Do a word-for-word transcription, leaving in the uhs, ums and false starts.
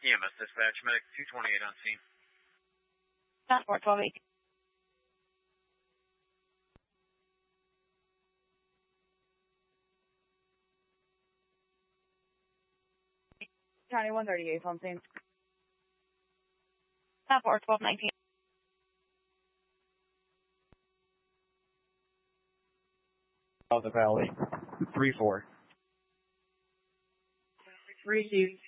E M S dispatch, medic two twenty-eight on scene. Four twelve eight. County one thirty-eight on scene. Four twelve nineteen. Out the valley. three four. Received.